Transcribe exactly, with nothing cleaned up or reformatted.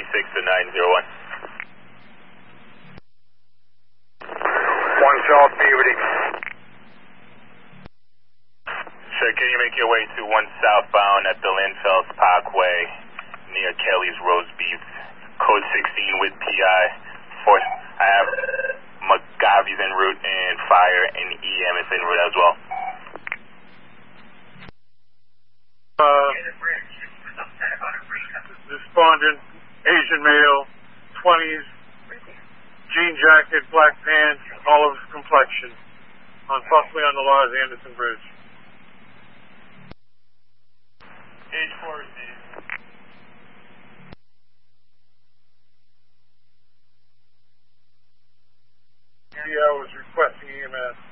six to nine zero one. One Charles Beaverly. Sure, can you make your way to one southbound at the Linfelds Parkway near Kelly's Roast Beef, code sixteen with P I. Force, I have McGavi's en route and fire and E M is en route as well. Uh, respondent, Asian male, twenties, jean jacket, black pants, olive complexion, on possibly on the Lars Anderson Bridge. Age four received. Yeah, I was requesting E M S.